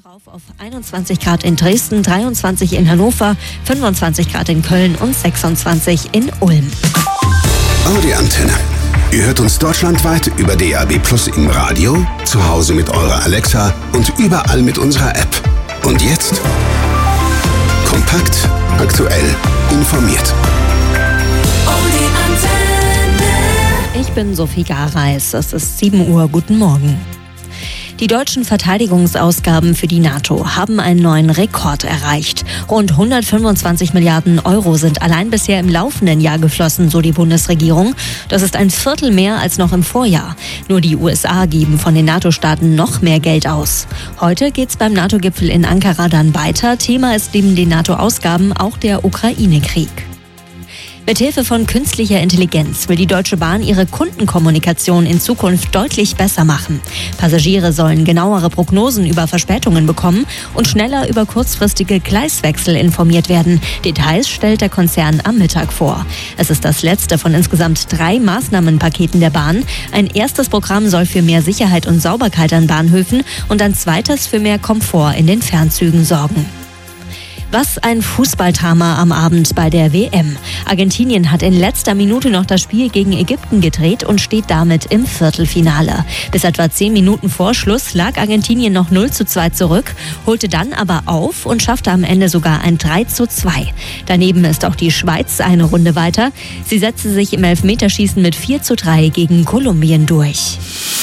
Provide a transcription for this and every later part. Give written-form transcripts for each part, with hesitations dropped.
drauf auf 21 Grad in Dresden, 23 in Hannover, 25 Grad in Köln und 26 in Ulm. Audi Antenne. Ihr hört uns deutschlandweit über DAB+ im Radio, zu Hause mit eurer Alexa und überall mit unserer App. Und jetzt kompakt, aktuell, informiert. Audi Antenne. Ich bin Sophie Gareis. Es ist 7 Uhr. Guten Morgen. Die deutschen Verteidigungsausgaben für die NATO haben einen neuen Rekord erreicht. Rund 125 Milliarden Euro sind allein bisher im laufenden Jahr geflossen, so die Bundesregierung. Das ist ein Viertel mehr als noch im Vorjahr. Nur die USA geben von den NATO-Staaten noch mehr Geld aus. Heute geht's beim NATO-Gipfel in Ankara dann weiter. Thema ist neben den NATO-Ausgaben auch der Ukraine-Krieg. Mithilfe von künstlicher Intelligenz will die Deutsche Bahn ihre Kundenkommunikation in Zukunft deutlich besser machen. Passagiere sollen genauere Prognosen über Verspätungen bekommen und schneller über kurzfristige Gleiswechsel informiert werden. Details stellt der Konzern am Mittag vor. Es ist das letzte von insgesamt 3 Maßnahmenpaketen der Bahn. Ein erstes Programm soll für mehr Sicherheit und Sauberkeit an Bahnhöfen und ein zweites für mehr Komfort in den Fernzügen sorgen. Was ein Fußballdrama am Abend bei der WM. Argentinien hat in letzter Minute noch das Spiel gegen Ägypten gedreht und steht damit im Viertelfinale. Bis etwa 10 Minuten vor Schluss lag Argentinien noch 0:2 zurück, holte dann aber auf und schaffte am Ende sogar ein 3:2. Daneben ist auch die Schweiz eine Runde weiter. Sie setzte sich im Elfmeterschießen mit 4:3 gegen Kolumbien durch.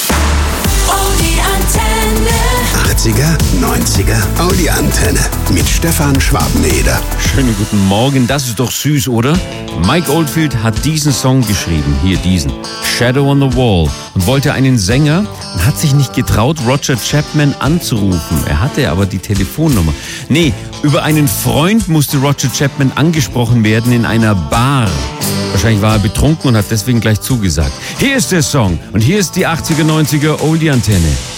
80er, 90er, Audi Antenne mit Stefan Schwabeneder. Schönen guten Morgen, das ist doch süß, oder? Mike Oldfield hat diesen Song geschrieben, hier diesen, Shadow on the Wall, und wollte einen Sänger und hat sich nicht getraut, Roger Chapman anzurufen. Er hatte aber die Telefonnummer. Nee, über einen Freund musste Roger Chapman angesprochen werden in einer Bar. Wahrscheinlich war er betrunken und hat deswegen gleich zugesagt. Hier ist der Song und hier ist die 80er, 90er Oldie Antenne.